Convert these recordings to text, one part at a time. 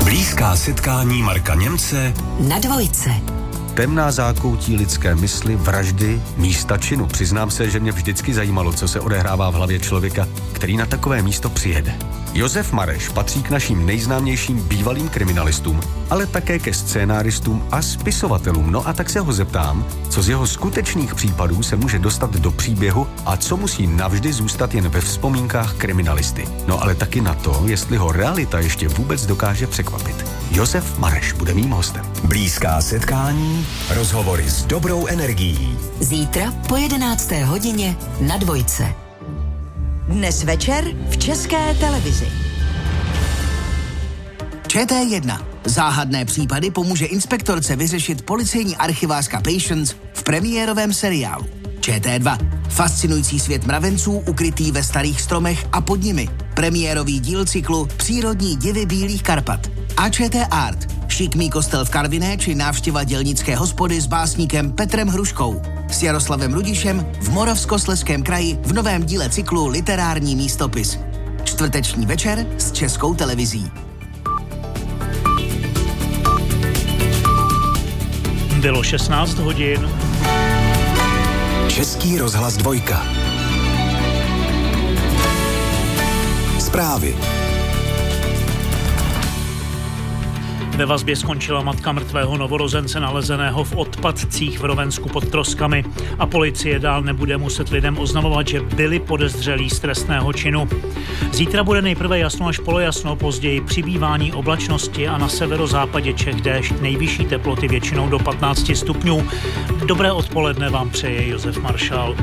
Blízká setkání Marka Němce na Dvojce. Temná zákoutí lidské mysli, vraždy, místa činu. Přiznám se, že mě vždycky zajímalo, co se odehrává v hlavě člověka, který na takové místo přijede. Josef Mareš patří k našim nejznámějším bývalým kriminalistům, ale také ke scénáristům a spisovatelům. No a tak se ho zeptám, co z jeho skutečných případů se může dostat do příběhu a co musí navždy zůstat jen ve vzpomínkách kriminalisty. No ale taky na to, jestli ho realita ještě vůbec dokáže překvapit. Josef Mareš bude mým hostem. Blízká setkání, rozhovory s dobrou energií. Zítra po 11. hodině na Dvojce. Dnes večer v České televizi. ČT1. Záhadné případy pomůže inspektorce vyřešit policejní archivářka Patience v premiérovém seriálu. ČT2. Fascinující svět mravenců ukrytý ve starých stromech a pod nimi. Premiérový díl cyklu Přírodní divy Bílých Karpat. A ČT Art. Šikmý kostel v Karviné či návštěva dělnické hospody s básníkem Petrem Hruškou. S Jaroslavem Rudišem v Moravskoslezském kraji v novém díle cyklu Literární místopis. Čtvrteční večer s Českou televizí. Bylo 16 hodin. Český rozhlas Dvojka. Zprávy. Ve vazbě skončila matka mrtvého novorozence nalezeného v odpadcích v Rovensku pod Troskami a policie dál nebude muset lidem oznamovat, že byli podezřelí z trestného činu. Zítra bude nejprve jasno až polojasno, později přibývání oblačnosti a na severozápadě Čech déšť, nejvyšší teploty většinou do 15 stupňů. Dobré odpoledne vám přeje Josef Maršál.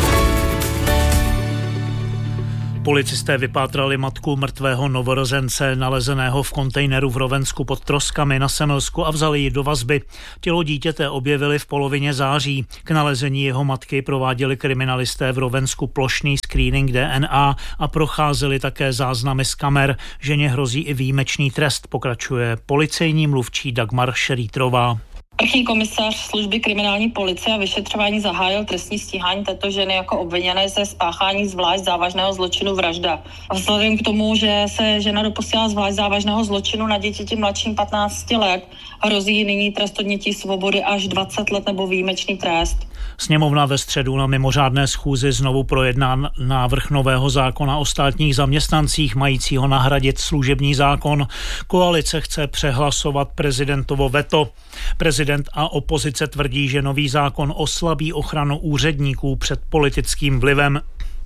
Policisté vypátrali matku mrtvého novorozence nalezeného v kontejneru v Rovensku pod Troskami na Semelsku a vzali ji do vazby. Tělo dítěte objevili v polovině září. K nalezení jeho matky prováděli kriminalisté v Rovensku plošný screening DNA a procházeli také záznamy z kamer. Ženě hrozí i výjimečný trest, pokračuje policejní mluvčí Dagmar Šerítrová. Vrchní komisař služby kriminální policie a vyšetřování zahájil trestní stíhání této ženy jako obviněné ze spáchání zvlášť závažného zločinu vražda. A vzhledem k tomu, že se žena dopustila zvlášť závažného zločinu na dítěti mladším 15 let, hrozí nyní trest odnětí svobody až 20 let nebo výjimečný trest. Sněmovna ve středu na mimořádné schůzi znovu projedná návrh nového zákona o státních zaměstnancích majícího nahradit služební zákon. Koalice chce přehlasovat prezidentovo veto. Prezident a opozice tvrdí, že nový zákon oslabí ochranu úředníků před politickým vlivem.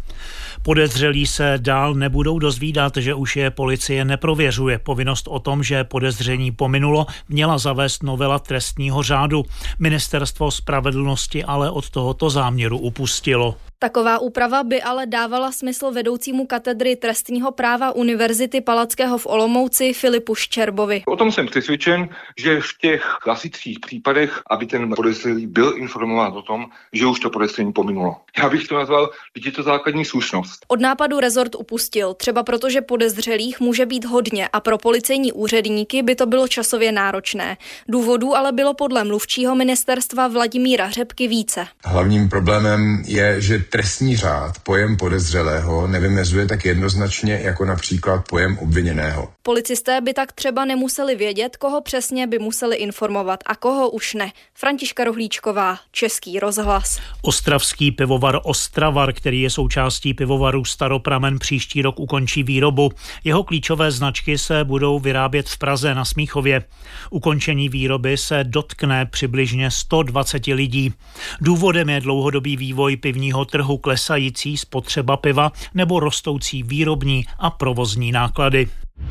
Podezřelí se dál nebudou dozvídat, že už je policie neprověřuje. Povinnost o tom, že podezření pominulo, měla zavést novela trestního řádu. Ministerstvo spravedlnosti ale od tohoto záměru upustilo. Taková úprava by ale dávala smysl vedoucímu katedry trestního práva Univerzity Palackého v Olomouci Filipu Ščerbovi. O tom jsem přesvědčen, že v těch klasických případech, aby ten podezřelý byl informován o tom, že už to podezření pominulo. Já bych to nazval, že je to základní slušnost. Od nápadu rezort upustil, třeba protože podezřelých může být hodně a pro policejní úředníky by to bylo časově náročné. Důvodů ale bylo podle mluvčího ministerstva Vladimíra Řepky více. Hlavním problémem je, že trestní řád pojem podezřelého nevymezuje tak jednoznačně jako například pojem obviněného. Policisté by tak třeba nemuseli vědět, koho přesně by museli informovat a koho už ne. Františka Rohlíčková, Český rozhlas. Ostravský pivovar Ostravar, který je součástí pivovaru Staropramen, příští rok ukončí výrobu. Jeho klíčové značky se budou vyrábět v Praze na Smíchově. Ukončení výroby se dotkne přibližně 120 lidí. Důvodem je dlouhodobý vývoj pivního trhu, klesající spotřeba piva nebo rostoucí výrobní a provozní náklady.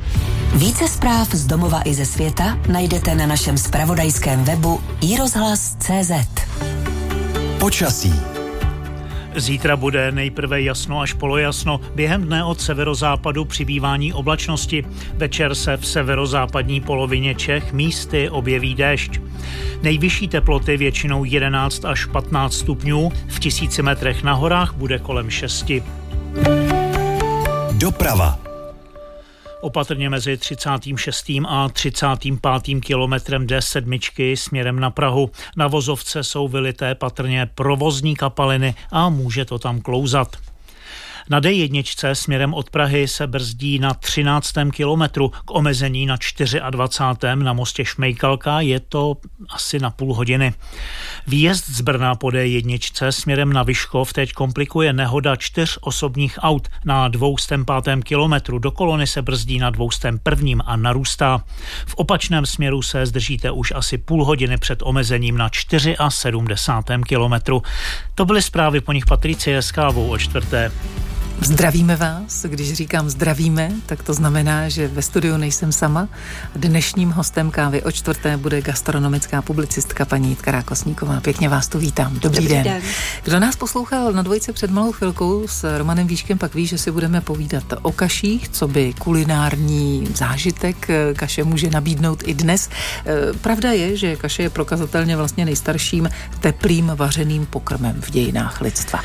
Více zpráv z domova i ze světa najdete na našem zpravodajském webu iRozhlas.cz. Počasí. Zítra bude nejprve jasno až polojasno, během dne od severozápadu přibývání oblačnosti. Večer se v severozápadní polovině Čech místy objeví déšť. Nejvyšší teploty většinou 11 až 15 stupňů, v 1000 metrech na horách bude kolem 6. Doprava. Opatrně mezi 36. a 35. kilometrem D7 směrem na Prahu. Na vozovce jsou vylité patrně provozní kapaliny a může to tam klouzat. Na D1 směrem od Prahy se brzdí na 13. kilometru, k omezení na 24. Na mostě Šmejkalka je to asi na půl hodiny. Výjezd z Brna po D1 směrem na Vyškov teď komplikuje nehoda 4 osobních aut na 205. kilometru. Do kolony se brzdí na 201. a narůstá. V opačném směru se zdržíte už asi půl hodiny před omezením na 74. kilometru. To byly zprávy, po nich Patricie s kávou o 4. Zdravíme vás. Když říkám zdravíme, tak to znamená, že ve studiu nejsem sama. Dnešním hostem kávy o 4. bude gastronomická publicistka paní Jitka Rákosníková. Pěkně vás tu vítám. Dobrý den. Kdo nás poslouchal na Dvojce před malou chvilkou s Romanem Víškem, pak ví, že si budeme povídat o kaších, co by kulinární zážitek kaše může nabídnout i dnes. Pravda je, že kaše je prokazatelně vlastně nejstarším teplým vařeným pokrmem v dějinách lidstva.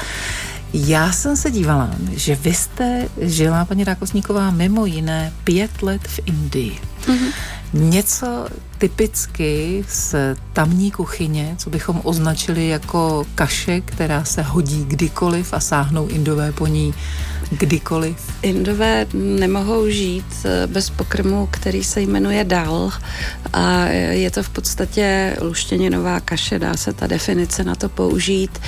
Já jsem se dívala, že vy jste žila, paní Rákosníková, mimo jiné 5 let v Indii. Mm-hmm. Něco typicky z tamní kuchyně, co bychom označili jako kaše, která se hodí kdykoliv a sáhnou Indové po ní kdykoliv. Indové nemohou žít bez pokrmu, který se jmenuje dal a je to v podstatě luštěninová kaše, dá se ta definice na to použít.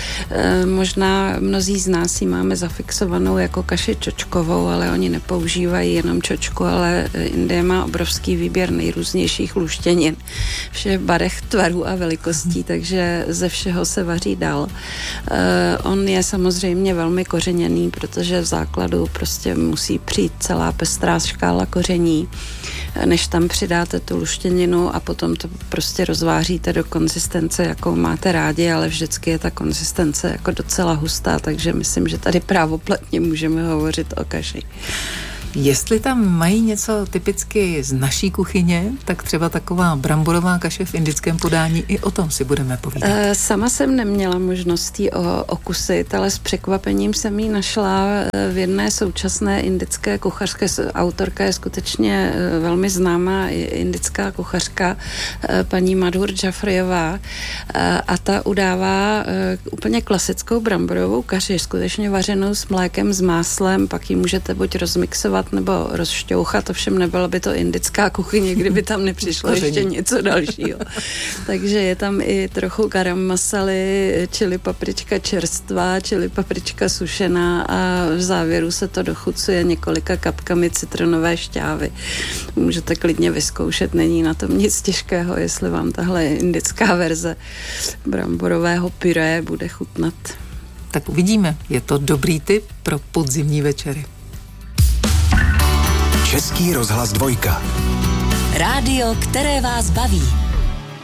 Možná mnozí z nás ji máme zafixovanou jako kaši čočkovou, ale oni nepoužívají jenom čočku, ale Indie má obrovský výběr nejrůznějších luštěnin, všech barech, tvarů a velikostí, takže ze všeho se vaří dal. On je samozřejmě velmi kořeněný, protože v základu prostě musí přijít celá pestrá škála koření, než tam přidáte tu luštěninu a potom to prostě rozváříte do konzistence, jakou máte rádi, ale vždycky je ta konzistence jako docela hustá, takže myslím, že tady právoplatně můžeme hovořit o kaši. Jestli tam mají něco typicky z naší kuchyně, tak třeba taková bramborová kaše v indickém podání, i o tom si budeme povídat. Sama jsem neměla možnost ji okusit, ale s překvapením jsem ji našla v jedné současné indické kuchařské. Autorka je skutečně velmi známá indická kuchařka, paní Madhur Jafriová, a ta udává úplně klasickou bramborovou kaši, skutečně vařenou s mlékem, s máslem, pak ji můžete buď rozmixovat nebo rozšťouchat, ovšem nebyla by to indická kuchyně, kdyby tam nepřišlo ještě něco dalšího. Takže je tam i trochu garam masaly, čili paprička čerstvá, čili paprička sušená a v závěru se to dochucuje několika kapkami citronové šťávy. Můžete klidně vyzkoušet, není na tom nic těžkého, jestli vám tahle indická verze bramborového pyré bude chutnat. Tak uvidíme, je to dobrý tip pro podzimní večery. Český rozhlas 2. Rádio, které vás baví.